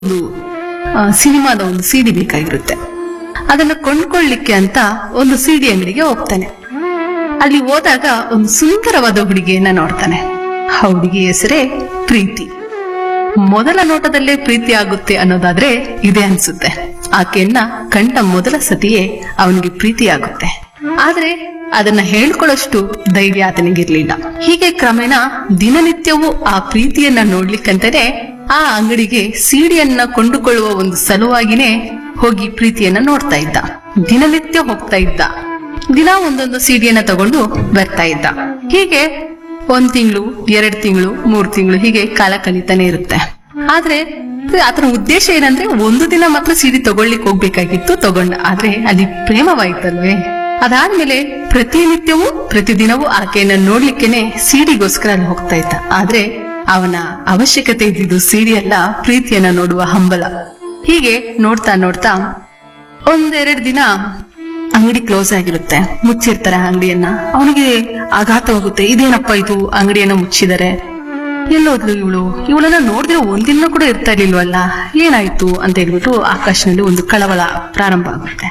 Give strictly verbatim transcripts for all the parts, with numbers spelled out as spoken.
ಒಂದು ಆ, ಸಿನಿಮಾದ ಒಂದು ಸಿಡಿ ಬೇಕಾಗಿರುತ್ತೆ. ಅದನ್ನ ಕೊಂಡ್ಕೊಳ್ಳಿಕ್ಕೆ ಅಂತ ಒಂದು ಸಿಡಿ ಅಂಗಡಿಗೆ ಹೋಗ್ತಾನೆ. ಅಲ್ಲಿ ಹೋದಾಗ ಒಂದು ಸುಂದರವಾದ ಹುಡುಗಿಯನ್ನ ನೋಡ್ತಾನೆ. ಆ ಹುಡುಗಿ ಹೆಸರೇ ಪ್ರೀತಿ. ಮೊದಲ ನೋಟದಲ್ಲೇ ಪ್ರೀತಿ ಆಗುತ್ತೆ ಅನ್ನೋದಾದ್ರೆ ಇದೇ ಅನ್ಸುತ್ತೆ. ಆಕೆಯನ್ನ ಕಂಡ ಮೊದಲ ಸತಿಯೇ ಅವನಿಗೆ ಪ್ರೀತಿ ಆಗುತ್ತೆ. ಆದ್ರೆ ಅದನ್ನ ಹೇಳ್ಕೊಳ್ಳೋಷ್ಟು ಧೈರ್ಯ ಆತನಿಗಿರ್ಲಿಲ್ಲ. ಹೀಗೆ ಕ್ರಮೇಣ ದಿನನಿತ್ಯವೂ ಆ ಪ್ರೀತಿಯನ್ನ ನೋಡ್ಲಿಕ್ಕಂತಾನೆ ಆ ಅಂಗಡಿಗೆ ಸಿಡಿಯನ್ನ ಕೊಂಡುಕೊಳ್ಳುವ ಒಂದು ಸಲುವಾಗಿನೇ ಹೋಗಿ ಪ್ರೀತಿಯನ್ನ ನೋಡ್ತಾ ಇದ್ದ. ದಿನನಿತ್ಯ ಹೋಗ್ತಾ ಇದ್ದ. ದಿನ ಒಂದೊಂದು ಸಿಡಿಯನ್ನ ತಗೊಂಡು ಬರ್ತಾ ಇದ್ದ. ಹೀಗೆ ಒಂದ್ ತಿಂಗಳು, ಎರಡ್ ತಿಂಗಳು, ಮೂರ್ ತಿಂಗಳು ಹೀಗೆ ಕಾಲ ಕಳೀತಾನೆ ಇರುತ್ತೆ. ಆದ್ರೆ ಆತನ ಉದ್ದೇಶ ಏನಂದ್ರೆ ಒಂದು ದಿನ ಮಾತ್ರ ಸಿಡಿ ತಗೊಳ್ಳಿಕ್ ಹೋಗ್ಬೇಕಾಗಿತ್ತು, ತಗೊಂಡ. ಆದ್ರೆ ಅಲ್ಲಿ ಪ್ರೇಮವಾಯ್ತಲ್ವೇ. ಅದಾದ್ಮೇಲೆ ಪ್ರತಿನಿತ್ಯವೂ ಪ್ರತಿದಿನವೂ ಆಕೆಯನ್ನ ನೋಡ್ಲಿಕ್ಕೇನೆ ಸಿಡಿಗೋಸ್ಕರ ಅಲ್ಲಿ ಹೋಗ್ತಾ ಇದ್ದ. ಆದ್ರೆ ಅವನ ಅವಶ್ಯಕತೆ ಇದ್ದಿದ್ದು ಸಿಡಿ ಅಲ್ಲ, ಪ್ರೀತಿಯನ್ನ ನೋಡುವ ಹಂಬಲ. ಹೀಗೆ ನೋಡ್ತಾ ನೋಡ್ತಾ ಒಂದೆರಡು ದಿನ ಅಂಗಡಿ ಕ್ಲೋಸ್ ಆಗಿರುತ್ತೆ, ಮುಚ್ಚಿರ್ತಾರೆ ಅಂಗಡಿಯನ್ನ. ಅವನಿಗೆ ಆಘಾತವಾಗುತ್ತೆ. ಇದೇನಪ್ಪ ಇದು, ಅಂಗಡಿಯನ್ನ ಮುಚ್ಚಿದರೆ, ಎಲ್ಲೋದ್ಲು ಇವಳು, ಇವಳನ್ನ ನೋಡಿದ್ರೆ ಒಂದಿನ ಕೂಡ ಇರ್ತಾ ಇರ್ಲಿಲ್ವಲ್ಲ, ಏನಾಯ್ತು ಅಂತ ಹೇಳ್ಬಿಟ್ಟು ಆಕಾಶನಲ್ಲಿ ಒಂದು ಕಳವಳ ಪ್ರಾರಂಭ ಆಗುತ್ತೆ.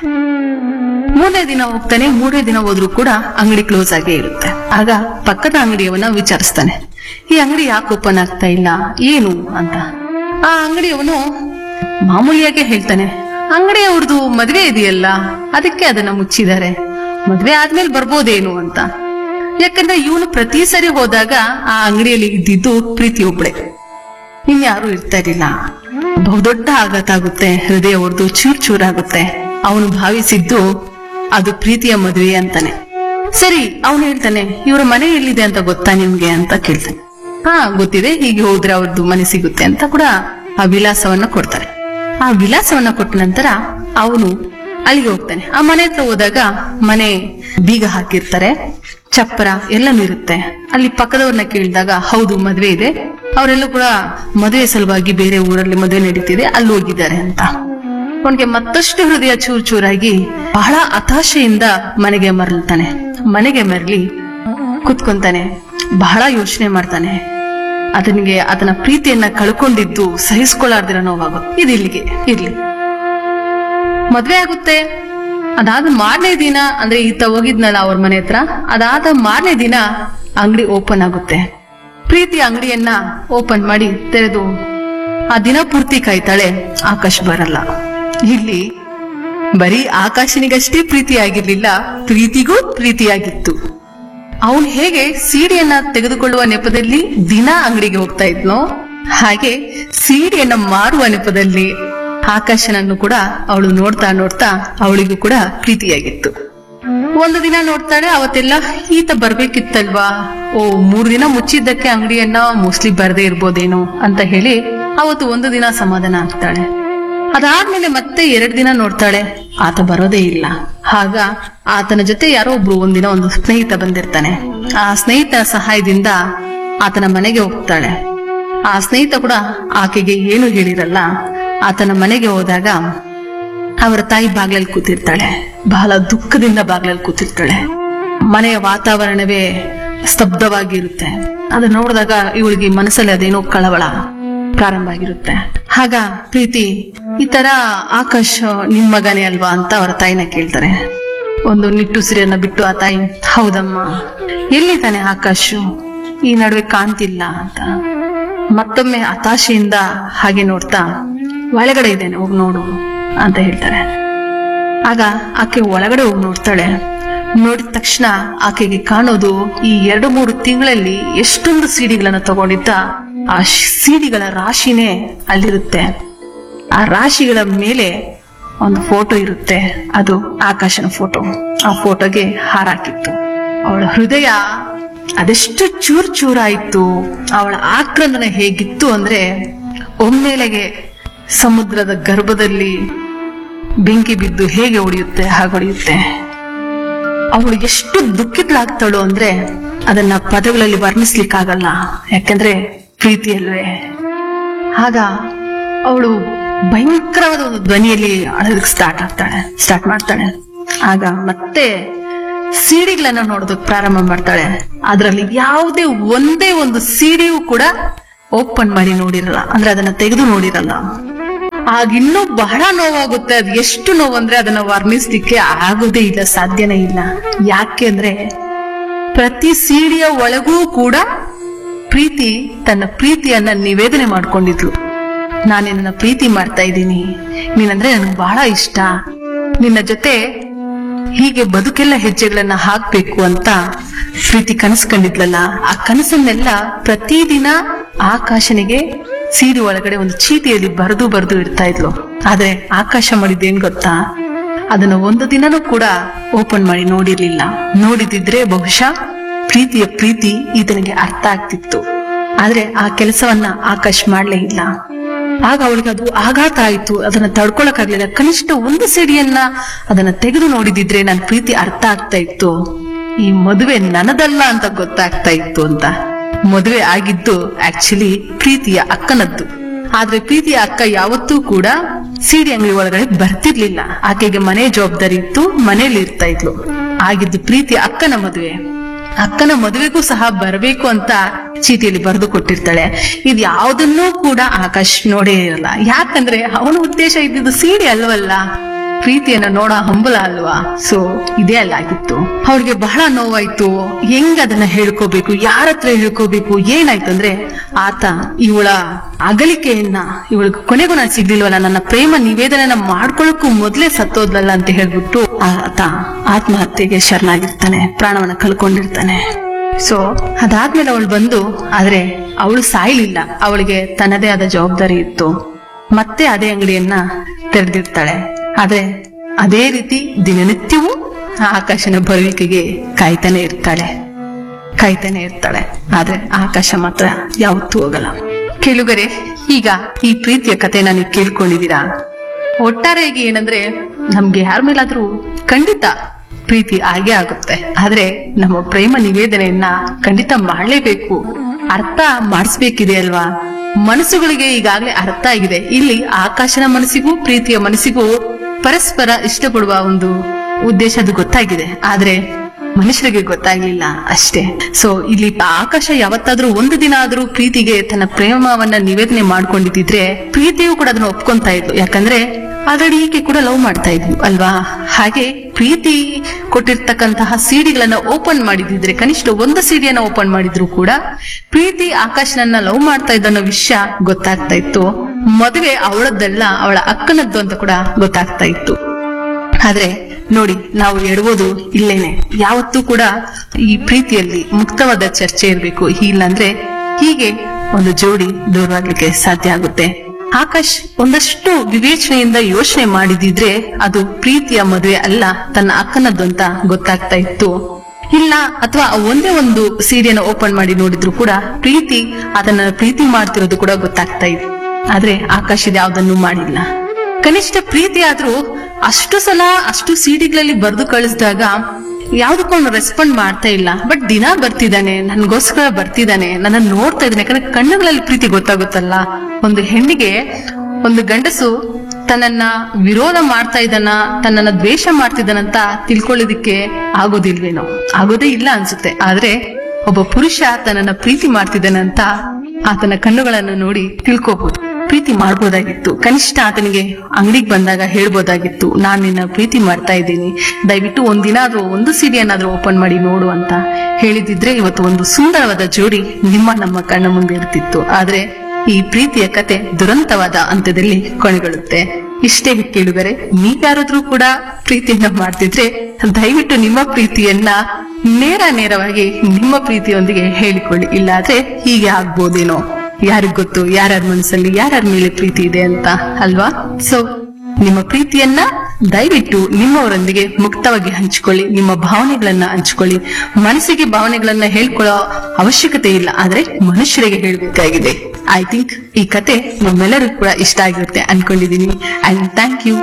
ಮೂರನೇ ದಿನ ಹೋಗ್ತಾನೆ. ಮೂರನೇ ದಿನ ಹೋದ್ರೂ ಕೂಡ ಅಂಗಡಿ ಕ್ಲೋಸ್ ಆಗೇ ಇರುತ್ತೆ. ಆಗ ಪಕ್ಕದ ಅಂಗಡಿಯವನ್ನ ವಿಚಾರಿಸ್ತಾನೆ, ಈ ಅಂಗಡಿ ಯಾಕೆ ಓಪನ್ ಆಗ್ತಾ ಇಲ್ಲ, ಏನು ಅಂತ. ಆ ಅಂಗಡಿಯವನು ಮಾಮೂಲಿಯಾಗೆ ಹೇಳ್ತಾನೆ, ಅಂಗಡಿ ಅವ್ರದ್ದು ಮದ್ವೆ ಇದೆಯಲ್ಲ, ಅದಕ್ಕೆ ಅದನ್ನ ಮುಚ್ಚಿದ್ದಾರೆ, ಮದ್ವೆ ಆದ್ಮೇಲೆ ಬರ್ಬೋದೇನು ಅಂತ. ಯಾಕಂದ್ರೆ ಇವನು ಪ್ರತಿ ಸರಿ ಹೋದಾಗ ಆ ಅಂಗಡಿಯಲ್ಲಿ ಇದ್ದಿದ್ದು ಪ್ರೀತಿ ಒಬ್ಳೆ, ಇನ್ಯಾರು ಇರ್ತಾ ಇರಲಿಲ್ಲ. ಬಹುದೊಡ್ಡ ಆಘಾತ ಆಗುತ್ತೆ, ಹೃದಯ ಹೊಡೆದು ಚೂರ್ ಚೂರಾಗುತ್ತೆ. ಅವನು ಭಾವಿಸಿದ್ದು ಅದು ಪ್ರೀತಿಯ ಮದುವೆ ಅಂತಾನೆ. ಸರಿ, ಅವನು ಹೇಳ್ತಾನೆ, ಇವರ ಮನೆ ಎಲ್ಲಿದೆ ಅಂತ ಗೊತ್ತಾ ನಿಮ್ಗೆ ಅಂತ ಕೇಳ್ತಾನೆ. ಹಾ ಗೊತ್ತಿದೆ, ಹೀಗೆ ಹೋದ್ರೆ ಅವ್ರದ್ದು ಮನೆ ಸಿಗುತ್ತೆ ಅಂತ ಕೂಡ ಆ ವಿಳಾಸವನ್ನ ಕೊಡ್ತಾರೆ. ಆ ವಿಳಾಸವನ್ನ ಕೊಟ್ಟ ನಂತರ ಅವನು ಅಲ್ಲಿಗೆ ಹೋಗ್ತಾನೆ. ಆ ಮನೆ ಹತ್ರ ಹೋದಾಗ ಮನೆ ಬೀಗ ಹಾಕಿರ್ತಾರೆ, ಚಪ್ಪರ ಎಲ್ಲನೂ ಇರುತ್ತೆ. ಅಲ್ಲಿ ಪಕ್ಕದವ್ರನ್ನ ಕೇಳಿದಾಗ ಹೌದು ಮದ್ವೆ ಇದೆ, ಅವರೆಲ್ಲ ಕೂಡ ಮದುವೆ ಸಲುವಾಗಿ ಬೇರೆ ಊರಲ್ಲಿ ಮದುವೆ ನಡೀತಿದೆ, ಅಲ್ಲಿ ಹೋಗಿದ್ದಾರೆ ಅಂತ. ಅವನಿಗೆ ಮತ್ತಷ್ಟು ಹೃದಯ ಚೂರ್ ಚೂರಾಗಿ ಬಹಳ ಹತಾಶೆಯಿಂದ ಮನೆಗೆ ಮರಳ್ತಾನೆ. ಮನೆಗೆ ಮರಳಿ ಕುತ್ಕೊಂತಾನೆ, ಬಹಳ ಯೋಚನೆ ಮಾಡ್ತಾನೆ. ಅದನಿಗೆ ಅದನ್ನ ಪ್ರೀತಿಯನ್ನ ಕಳ್ಕೊಂಡಿದ್ದು ಸಹಿಸ್ಕೊಳ್ಳಾರ್ದಿರ ನೋವಾಗುತ್ತೆ. ಇದು ಇಲ್ಲಿಗೆ ಇರ್ಲಿ. ಮದ್ವೆ ಆಗುತ್ತೆ. ಅದಾದ ಮಾರನೇ ದಿನ, ಅಂದ್ರೆ ಈತ ಹೋಗಿದ್ನಲ್ಲ ಅವ್ರ ಮನೆ ಹತ್ರ, ಅದಾದ ಮಾರನೇ ದಿನ ಅಂಗಡಿ ಓಪನ್ ಆಗುತ್ತೆ. ಪ್ರೀತಿ ಅಂಗಡಿಯನ್ನ ಓಪನ್ ಮಾಡಿ ತೆರೆದು ಆ ದಿನ ಪೂರ್ತಿ ಕಾಯ್ತಾಳೆ. ಆಕಾಶ್ ಬರಲ್ಲ. ಇಲ್ಲಿ ಬರೀ ಆಕಾಶನಿಗಷ್ಟೇ ಪ್ರೀತಿ ಆಗಿರ್ಲಿಲ್ಲ, ಪ್ರೀತಿಗೂ ಪ್ರೀತಿಯಾಗಿತ್ತು. ಅವನು ಹೇಗೆ ಸೀಡಿಯನ್ನ ತೆಗೆದುಕೊಳ್ಳುವ ನೆಪದಲ್ಲಿ ದಿನ ಅಂಗಡಿಗೆ ಹೋಗ್ತಾ ಇದ್ನೋ, ಹಾಗೆ ಸೀಡಿಯನ್ನ ಮಾರುವ ನೆಪದಲ್ಲಿ ಆಕಾಶನನ್ನು ಕೂಡ ಅವಳು ನೋಡ್ತಾ ನೋಡ್ತಾ ಅವಳಿಗೂ ಕೂಡ ಪ್ರೀತಿಯಾಗಿತ್ತು. ಒಂದು ದಿನ ನೋಡ್ತಾಳೆ, ಅವತ್ತೆಲ್ಲ ಈತ ಬರ್ಬೇಕಿತ್ತಲ್ವಾ, ಓ ಮೂರು ದಿನ ಮುಚ್ಚಿದ್ದಕ್ಕೆ ಅಂಗಡಿಯನ್ನ ಮೋಸ್ಟ್ಲಿ ಬರ್ದೇ ಇರ್ಬೋದೇನೋ ಅಂತ ಹೇಳಿ ಅವತ್ತು ಒಂದು ದಿನ ಸಮಾಧಾನ ಆಗ್ತಾಳೆ. ಅದಾದ್ಮೇಲೆ ಮತ್ತೆ ಎರಡು ದಿನ ನೋಡ್ತಾಳೆ, ಆತ ಬರೋದೇ ಇಲ್ಲ. ಆಗ ಆತನ ಜೊತೆ ಯಾರೋ ಒಬ್ರು ಒಂದಿನ ಒಂದು ಸ್ನೇಹಿತ ಬಂದಿರ್ತಾನೆ. ಆ ಸ್ನೇಹಿತನ ಸಹಾಯದಿಂದ ಆತನ ಮನೆಗೆ ಹೋಗ್ತಾಳೆ. ಆ ಸ್ನೇಹಿತ ಕೂಡ ಆಕೆಗೆ ಏನು ಹೇಳಿರಲ್ಲ. ಆತನ ಮನೆಗೆ ಹೋದಾಗ ಅವರ ತಾಯಿ ಬಾಗ್ಲಲ್ಲಿ ಕೂತಿರ್ತಾಳೆ. ಬಹಳ ದುಃಖದಿಂದ ಬಾಗ್ಲಲ್ಲಿ ಕೂತಿರ್ತಾಳೆ. ಮನೆಯ ವಾತಾವರಣವೇ ಸ್ತಬ್ಧವಾಗಿರುತ್ತೆ. ಅದನ್ನ ನೋಡಿದಾಗ ಇವಳಿಗೆ ಮನಸ್ಸಲ್ಲಿ ಅದೇನೋ ಕಳವಳ ಪ್ರಾರಂಭ ಆಗಿರುತ್ತೆ. ಆಗ ಪ್ರೀತಿ, ಈ ತರ ಆಕಾಶ್ ನಿಮ್ ಮಗನೇ ಅಲ್ವಾ ಅಂತ ಅವರ ತಾಯಿನ ಕೇಳ್ತಾರೆ. ಒಂದು ನಿಟ್ಟುಸಿರಿಯನ್ನ ಬಿಟ್ಟು ಆ ತಾಯಿ, ಹೌದಮ್ಮ, ಎಲ್ಲಿದ್ದಾನೆ ಆಕಾಶು, ಈ ನಡುವೆ ಕಾಣ್ತಿಲ್ಲ ಅಂತ. ಮತ್ತೊಮ್ಮೆ ಹತಾಶೆಯಿಂದ ಹಾಗೆ ನೋಡ್ತಾ, ಒಳಗಡೆ ಇದ್ದೇನೆ, ಹೋಗಿ ನೋಡು ಅಂತ ಹೇಳ್ತಾರೆ. ಆಗ ಆಕೆ ಒಳಗಡೆ ಹೋಗಿ ನೋಡ್ತಾಳೆ. ನೋಡಿದ ತಕ್ಷಣ ಆಕೆಗೆ ಕಾಣೋದು ಈ ಎರಡು ಮೂರು ತಿಂಗಳಲ್ಲಿ ಎಷ್ಟೊಂದು ಸಿಡಿಗಳನ್ನ ತಗೊಂಡಿದ್ದ ಆ ಸಿಡಿಗಳ ರಾಶಿನೇ ಅಲ್ಲಿರುತ್ತೆ. ಆ ರಾಶಿಗಳ ಮೇಲೆ ಒಂದು ಫೋಟೋ ಇರುತ್ತೆ, ಅದು ಆಕಾಶನ ಫೋಟೋ. ಆ ಫೋಟೋಗೆ ಹಾರಾಕಿತ್ತು. ಅವಳ ಹೃದಯ ಅದೆಷ್ಟು ಚೂರ್ ಚೂರಾಯಿತು. ಅವಳ ಆಕ್ರಂದನ ಹೇಗಿತ್ತು ಅಂದ್ರೆ, ಒಮ್ಮೆಲೆಗೆ ಸಮುದ್ರದ ಗರ್ಭದಲ್ಲಿ ಬೆಂಕಿ ಬಿದ್ದು ಹೇಗೆ ಹೊಡೆಯುತ್ತೆ ಹಾಗೆ ಹೊಡೆಯುತ್ತೆ. ಅವಳು ಎಷ್ಟು ದುಃಖಿತಳಾಗ್ತಾಳು ಅಂದ್ರೆ ಅದನ್ನ ಪದಗಳಲ್ಲಿ ವರ್ಣಿಸ್ಲಿಕ್ಕಾಗಲ್ಲ, ಯಾಕಂದ್ರೆ ಪ್ರೀತಿಯಲ್ವೇ. ಆಗ ಅವಳು ಭಯಂಕರವಾದ ಒಂದು ಧ್ವನಿಯಲ್ಲಿ ಅಳೋದಕ್ಕೆ ಸ್ಟಾರ್ಟ್ ಆಗ್ತಾಳೆ ಸ್ಟಾರ್ಟ್ ಮಾಡ್ತಾಳೆ. ಆಗ ಮತ್ತೆ ಸಿಡಿಗಳನ್ನ ನೋಡೋದಕ್ಕೆ ಪ್ರಾರಂಭ ಮಾಡ್ತಾಳೆ. ಅದರಲ್ಲಿ ಯಾವುದೇ ಒಂದೇ ಒಂದು ಸಿಡಿಯೂ ಕೂಡ ಓಪನ್ ಮಾಡಿ ನೋಡಿರಲ್ಲ, ಅಂದ್ರೆ ಅದನ್ನ ತೆಗೆದು ನೋಡಿರಲ್ಲ. ಆಗಿನ್ನೂ ಬಹಳ ನೋವಾಗುತ್ತೆ. ಅದು ಎಷ್ಟು ನೋವಂದ್ರೆ ಅದನ್ನ ವರ್ಣಿಸ್ಲಿಕ್ಕೆ ಆಗೋದೇ ಇಲ್ಲ, ಸಾಧ್ಯನೇ ಇಲ್ಲ. ಯಾಕೆಂದ್ರೆ ಪ್ರತಿ ಸೀಡಿಯ ಒಳಗೂ ಕೂಡ ಪ್ರೀತಿ ತನ್ನ ಪ್ರೀತಿಯನ್ನ ನಿವೇದನೆ ಮಾಡ್ಕೊಂಡಿದ್ಲು. ನಾನು ನಿನ್ನ ಪ್ರೀತಿ ಮಾಡ್ತಾ ಇದ್ದೀನಿ, ನೀನಂದ್ರೆ ನನ್ಗೆ ಬಹಳ ಇಷ್ಟ, ನಿನ್ನ ಜೊತೆ ಹೀಗೆ ಬದುಕೆಲ್ಲ ಹೆಜ್ಜೆಗಳನ್ನ ಹಾಕ್ಬೇಕು ಅಂತ ಪ್ರೀತಿ ಕನಸು ಕಂಡಿದ್ಲಲ್ಲ. ಆ ಕನಸನ್ನೆಲ್ಲ ಪ್ರತಿದಿನ ಆಕಾಶನಿಗೆ ಸೀರೆ ಒಳಗಡೆ ಒಂದು ಚೀಟಿಯಲ್ಲಿ ಬರೆದು ಬರೆದು ಇಡ್ತಾ ಇದ್ಲು. ಆದ್ರೆ ಆಕಾಶ ಮಾಡಿದ್ದೇನ್ ಗೊತ್ತಾ, ಅದನ್ನ ಒಂದು ದಿನನೂ ಕೂಡ ಓಪನ್ ಮಾಡಿ ನೋಡಿರ್ಲಿಲ್ಲ. ನೋಡಿದಿದ್ರೆ ಬಹುಶಃ ಪ್ರೀತಿಯ ಪ್ರೀತಿ ಈತನಿಗೆ ಅರ್ಥ ಆಗ್ತಿತ್ತು. ಆದ್ರೆ ಆ ಕೆಲಸವನ್ನ ಆಕಾಶ್ ಮಾಡ್ಲೇ ಇಲ್ಲ. ಆಗ ಅವಳಿಗೆ ಅದು ಆಘಾತ ಆಯ್ತು, ಅದನ್ನ ತಡ್ಕೊಳಕ್ಕಾಗ್ಲಿಲ್ಲ. ಕನಿಷ್ಠ ಒಂದು ಸಿಡಿಯನ್ನ ಅದನ್ನ ತೆಗೆದು ನೋಡಿದಿದ್ರೆ ನನ್ನ ಪ್ರೀತಿ ಅರ್ಥ ಆಗ್ತಾ ಇತ್ತು, ಈ ಮದುವೆ ನನ್ನದಲ್ಲ ಅಂತ ಗೊತ್ತಾಗ್ತಾ ಇತ್ತು ಅಂತ. ಮದುವೆ ಆಗಿದ್ದು ಆಕ್ಚುಲಿ ಪ್ರೀತಿಯ ಅಕ್ಕನದ್ದು. ಆದ್ರೆ ಪ್ರೀತಿಯ ಅಕ್ಕ ಯಾವತ್ತೂ ಕೂಡ ಸೀಡಿ ಅಂಗಡಿ ಒಳಗಡೆ ಬರ್ತಿರ್ಲಿಲ್ಲ. ಆಕೆಗೆ ಮನೆ ಜವಾಬ್ದಾರಿ ಇತ್ತು, ಮನೇಲಿ ಇರ್ತಾ ಇದ್ಲು. ಆಗಿದ್ದು ಪ್ರೀತಿಯ ಅಕ್ಕನ ಮದುವೆ. ಅಕ್ಕನ ಮದುವೆಗೂ ಸಹ ಬರಬೇಕು ಅಂತ ಚೀಟಿಯಲ್ಲಿ ಬರೆದು ಕೊಟ್ಟಿರ್ತಾಳೆ. ಇದು ಯಾವುದನ್ನೂ ಕೂಡ ಆಕಾಶ್ ನೋಡೇ ಇರಲ್ಲ. ಯಾಕಂದ್ರೆ ಅವನ ಉದ್ದೇಶ ಇದ್ದಿದ್ದು ಸೀಡಿ ಅಲ್ವಲ್ಲ, ಪ್ರೀತಿಯನ್ನ ನೋಡ ಹಂಬಲ ಅಲ್ವಾ. ಸೊ ಇದೇ ಅಲ್ಲಾಗಿತ್ತು. ಅವ್ರಿಗೆ ಬಹಳ ನೋವಾಯ್ತು. ಹೆಂಗ್ ಅದನ್ನ ಹೇಳ್ಕೋಬೇಕು, ಯಾರ ಹತ್ರ ಹೇಳ್ಕೋಬೇಕು, ಏನಾಯ್ತು ಅಂದ್ರೆ ಆತ ಇವಳ ಅಗಲಿಕೆಯನ್ನ, ಇವಳಿಗೆ ಕೊನೆಗೂ ನಾನು ಸಿಗ್ಲಿಲ್ವಲ್ಲ, ನನ್ನ ಪ್ರೇಮ ನಿವೇದನೆನ ಮಾಡ್ಕೊಳ್ಳಕ್ಕೂ ಮೊದ್ಲೇ ಸತ್ತೋದ್ಲಲ್ಲ ಅಂತ ಹೇಳ್ಬಿಟ್ಟು ಆತ ಆತ್ಮಹತ್ಯೆಗೆ ಶರಣಾಗಿರ್ತಾನೆ, ಪ್ರಾಣವನ್ನ ಕಳ್ಕೊಂಡಿರ್ತಾನೆ. ಸೊ ಅದಾದ್ಮೇಲೆ ಅವಳು ಬಂದು, ಆದ್ರೆ ಅವಳು ಸಾಯ್ಲಿಲ್ಲ, ಅವಳಿಗೆ ತನ್ನದೇ ಆದ ಜವಾಬ್ದಾರಿ ಇತ್ತು. ಮತ್ತೆ ಅದೇ ಅಂಗಡಿಯನ್ನ ತೆರೆದಿರ್ತಾಳೆ. ಆದ್ರೆ ಅದೇ ರೀತಿ ದಿನನಿತ್ಯವೂ ಆಕಾಶನ ಬರುವಿಕೆಗೆ ಕಾಯ್ತಾನೆ ಇರ್ತಾಳೆ ಕಾಯ್ತಾನೆ ಇರ್ತಾಳೆ ಆದ್ರೆ ಆಕಾಶ ಮಾತ್ರ ಯಾವತ್ತೂ ಹೋಗಲ್ಲ. ಕೇಳುಗರೆ, ಈಗ ಈ ಪ್ರೀತಿಯ ಕಥೆನ ನೀವು ಕೇಳ್ಕೊಂಡಿದ್ದೀರಾ. ಒಟ್ಟಾರೆಯಾಗಿ ಏನಂದ್ರೆ, ನಮ್ಗೆ ಯಾರ ಮೇಲಾದ್ರೂ ಖಂಡಿತ ಪ್ರೀತಿ ಆಗೇ ಆಗುತ್ತೆ. ಆದ್ರೆ ನಮ್ಮ ಪ್ರೇಮ ನಿವೇದನೆಯನ್ನ ಖಂಡಿತ ಮಾಡ್ಲೇಬೇಕು, ಅರ್ಥ ಮಾಡಿಸ್ಬೇಕಿದೆ ಅಲ್ವಾ. ಮನಸ್ಸುಗಳಿಗೆ ಈಗಾಗಲೇ ಅರ್ಥ ಆಗಿದೆ. ಇಲ್ಲಿ ಆಕಾಶನ ಮನಸ್ಸಿಗೂ ಪ್ರೀತಿಯ ಮನಸ್ಸಿಗೂ ಪರಸ್ಪರ ಇಷ್ಟಪಡುವ ಒಂದು ಉದ್ದೇಶ ಅದು ಗೊತ್ತಾಗಿದೆ. ಆದ್ರೆ ಮನುಷ್ಯರಿಗೆ ಗೊತ್ತಾಗ್ಲಿಲ್ಲ ಅಷ್ಟೇ. ಸೊ ಇಲ್ಲಿ ಆಕಾಶ ಯಾವತ್ತಾದ್ರೂ ಒಂದು ದಿನ ಆದ್ರೂ ಪ್ರೀತಿಗೆ ತನ್ನ ಪ್ರೇಮವನ್ನ ನಿವೇದನೆ ಮಾಡ್ಕೊಂಡಿದ್ರೆ ಪ್ರೀತಿಯೂ ಕೂಡ ಅದನ್ನ ಒಪ್ಕೊಂತಾ ಇದ್ಲು. ಯಾಕಂದ್ರೆ ಆಲ್ರೆಡಿ ಈಕೆ ಕೂಡ ಲವ್ ಮಾಡ್ತಾ ಇದ್ಲು ಅಲ್ವಾ. ಹಾಗೆ ಪ್ರೀತಿ ಕೊಟ್ಟಿರ್ತಕ್ಕಂತಹ ಸಿಡಿಗಳನ್ನ ಓಪನ್ ಮಾಡಿದಿದ್ರೆ, ಕನಿಷ್ಠ ಒಂದು ಸಿಡಿಯನ್ನ ಓಪನ್ ಮಾಡಿದ್ರು ಕೂಡ ಪ್ರೀತಿ ಆಕಾಶನನ್ನ ಲವ್ ಮಾಡ್ತಾ ಇದ್ದನ್ನೋ ವಿಷಯ ಗೊತ್ತಾಗ್ತಾ ಇತ್ತು. ಮದುವೆ ಅವಳದ್ದಲ್ಲ, ಅವಳ ಅಕ್ಕನದ್ದು ಅಂತ ಕೂಡ ಗೊತ್ತಾಗ್ತಾ ಇತ್ತು. ಆದ್ರೆ ನೋಡಿ, ನಾವು ಎಡಬೋದು ಇಲ್ಲೇನೆ. ಯಾವತ್ತೂ ಕೂಡ ಈ ಪ್ರೀತಿಯಲ್ಲಿ ಮುಕ್ತವಾದ ಚರ್ಚೆ ಇರಬೇಕು. ಇಲ್ಲಾಂದ್ರೆ ಹೀಗೆ ಒಂದು ಜೋಡಿ ದೂರವಾಗ್ಲಿಕ್ಕೆ ಸಾಧ್ಯ ಆಗುತ್ತೆ. ಆಕಾಶ್ ಒಂದಷ್ಟು ವಿವೇಚನೆಯಿಂದ ಯೋಚನೆ ಮಾಡಿದಿದ್ರೆ ಅದು ಪ್ರೀತಿಯ ಮದುವೆ ಅಲ್ಲ, ತನ್ನ ಅಕ್ಕನದ್ದು ಅಂತ ಗೊತ್ತಾಗ್ತಾ ಇತ್ತು. ಇಲ್ಲ, ಅಥವಾ ಒಂದೇ ಒಂದು ಸೀರೆಯನ್ನು ಓಪನ್ ಮಾಡಿ ನೋಡಿದ್ರು ಕೂಡ ಪ್ರೀತಿ ಅದನ್ನ ಪ್ರೀತಿ ಮಾಡ್ತಿರೋದು ಕೂಡ ಗೊತ್ತಾಗ್ತಾ ಇತ್ತು. ಆದ್ರೆ ಆಕಾಶ್ ಇದು ಯಾವ್ದನ್ನು ಮಾಡಿಲ್ಲ. ಕನಿಷ್ಠ ಪ್ರೀತಿ ಆದ್ರೂ ಅಷ್ಟು ಸಲ ಅಷ್ಟು ಸಿಡಿಗಳಲ್ಲಿ ಬರೆದು ಕಳಿಸಿದಾಗ ಯಾವ್ದಕ್ಕೊಂದು ರೆಸ್ಪಾಂಡ್ ಮಾಡ್ತಾ ಇಲ್ಲ. ಬಟ್ ದಿನ ಬರ್ತಿದ್ದಾನೆ, ನನ್ಗೋಸ್ಕರ ಬರ್ತಿದ್ದಾನೆ, ನನ್ನ ನೋಡ್ತಾ ಇದ್ದಾನೆ. ಯಾಕಂದ್ರೆ ಕಣ್ಣುಗಳಲ್ಲಿ ಪ್ರೀತಿ ಗೊತ್ತಾಗುತ್ತಲ್ಲ. ಒಂದು ಹೆಣ್ಣಿಗೆ ಒಂದು ಗಂಡಸು ತನ್ನನ್ನ ವಿರೋಧ ಮಾಡ್ತಾ ಇದ್ದಾನ, ತನ್ನನ್ನ ದ್ವೇಷ ಮಾಡ್ತಿದ್ದಾನಂತ ತಿಳ್ಕೊಳ್ಳೋದಿಕ್ಕೆ ಆಗೋದಿಲ್ವೇನೋ, ಆಗೋದೇ ಇಲ್ಲ ಅನ್ಸುತ್ತೆ. ಆದ್ರೆ ಒಬ್ಬ ಪುರುಷ ತನ್ನನ್ನ ಪ್ರೀತಿ ಮಾಡ್ತಿದ್ದಾನಂತ ಆತನ ಕಣ್ಣುಗಳನ್ನು ನೋಡಿ ತಿಳ್ಕೋಬಹುದು. ಪ್ರೀತಿ ಮಾಡ್ಬೋದಾಗಿತ್ತು. ಕನಿಷ್ಠ ಆತನಿಗೆ ಅಂಗಡಿಗೆ ಬಂದಾಗ ಹೇಳ್ಬೋದಾಗಿತ್ತು, ನಾನ್ ನಿನ್ನ ಪ್ರೀತಿ ಮಾಡ್ತಾ ಇದ್ದೀನಿ, ದಯವಿಟ್ಟು ಒಂದಿನ ಆದ್ರೂ ಒಂದು ಸಿಡಿಯನ್ನಾದ್ರೂ ಓಪನ್ ಮಾಡಿ ನೋಡು ಅಂತ ಹೇಳಿದಿದ್ರೆ ಇವತ್ತು ಒಂದು ಸುಂದರವಾದ ಜೋಡಿ ನಿಮ್ಮ ನಮ್ಮ ಕಣ್ಣ ಮುಂದೆ ಇರ್ತಿತ್ತು. ಆದ್ರೆ ಈ ಪ್ರೀತಿಯ ಕತೆ ದುರಂತವಾದ ಅಂತ್ಯದಲ್ಲಿ ಕೊನೆಗೊಳ್ಳುತ್ತೆ. ಇಷ್ಟೇ ಕೇಳುಗರೆ, ನೀವ್ಯಾರಾದ್ರೂ ಕೂಡ ಪ್ರೀತಿಯನ್ನ ಮಾಡ್ತಿದ್ರೆ ದಯವಿಟ್ಟು ನಿಮ್ಮ ಪ್ರೀತಿಯನ್ನ ನೇರ ನೇರವಾಗಿ ನಿಮ್ಮ ಪ್ರೀತಿಯೊಂದಿಗೆ ಹೇಳಿಕೊಳ್ಳಿ. ಇಲ್ಲಾದ್ರೆ ಹೀಗೆ ಆಗ್ಬೋದೇನೋ, ಯಾರಿಗ್ ಗೊತ್ತು ಯಾರ್ಯಾರ ಮನಸ್ಸಲ್ಲಿ ಯಾರ್ಯಾರ ಮೇಲೆ ಪ್ರೀತಿ ಇದೆ ಅಂತ ಅಲ್ವಾ. ಸೊ ನಿಮ್ಮ ಪ್ರೀತಿಯನ್ನ ದಯವಿಟ್ಟು ನಿಮ್ಮವರೊಂದಿಗೆ ಮುಕ್ತವಾಗಿ ಹಂಚಿಕೊಳ್ಳಿ, ನಿಮ್ಮ ಭಾವನೆಗಳನ್ನ ಹಂಚಿಕೊಳ್ಳಿ. ಮನಸ್ಸಿಗೆ ಭಾವನೆಗಳನ್ನ ಹೇಳ್ಕೊಳ್ಳೋ ಅವಶ್ಯಕತೆ ಇಲ್ಲ, ಆದ್ರೆ ಮನುಷ್ಯರಿಗೆ ಹೇಳ್ಬೇಕಾಗಿದೆ. ಐ ಥಿಂಕ್ ಈ ಕತೆ ನಮ್ಮೆಲ್ಲರಿಗೂ ಕೂಡ ಇಷ್ಟ ಆಗಿರುತ್ತೆ ಅನ್ಕೊಂಡಿದೀನಿ. And thank you.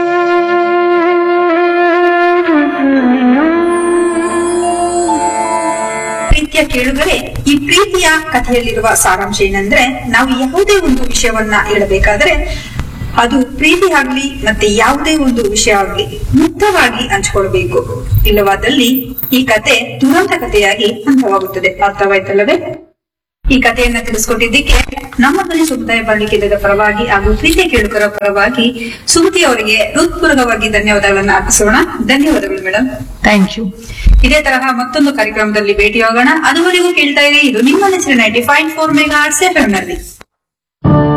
ಪ್ರೀತಿಯ ಕೇಳುಗರೆ, ಈ ಪ್ರೀತಿಯ ಕಥೆಯಲ್ಲಿರುವ ಸಾರಾಂಶ ಏನಂದ್ರೆ, ನಾವು ಯಾವುದೇ ಒಂದು ವಿಷಯವನ್ನ ಹೇಳಬೇಕಾದ್ರೆ ಅದು ಪ್ರೀತಿ ಆಗ್ಲಿ ಮತ್ತೆ ಯಾವುದೇ ಒಂದು ವಿಷಯ ಆಗ್ಲಿ ಮುಕ್ತವಾಗಿ ಹಂಚಿಕೊಳ್ಬೇಕು. ಇಲ್ಲವಾದಲ್ಲಿ ಈ ಕತೆ ದುರಂತ ಕಥೆಯಾಗಿ ಅಂತ್ಯವಾಗುತ್ತದೆ. ಅರ್ಥವಾಯ್ತಲ್ಲವೇ? ಈ ಕಥೆಯನ್ನ ತಿಳಿಸ್ಕೊಟ್ಟಿದ್ದಕ್ಕೆ ನಮ್ಮ ಧ್ವನಿ ಸಮುದಾಯ ಬಾಳಿಕೆದ ಪರವಾಗಿ ಹಾಗೂ ಪ್ರೀತಿಯ ಕೇಳುಗರ ಪರವಾಗಿ ಸುಮತಿ ಅವರಿಗೆ ಹೃತ್ಪೂರ್ವಕವಾಗಿ ಧನ್ಯವಾದಗಳನ್ನ ಅರ್ಪಿಸೋಣ. ಧನ್ಯವಾದಗಳು ಮೇಡಮ್. Thank you. ಇದೇ ತರಹ ಮತ್ತೊಂದು ಕಾರ್ಯಕ್ರಮದಲ್ಲಿ ಭೇಟಿಯಾಗೋಣ. ಅದುವರೆಗೂ ಕೇಳ್ತಾ ಇರಿ, ಇದು ನಿಮ್ಮ ನೆಚ್ಚಿನ ninety five four mega arts F M ನಲ್ಲಿ.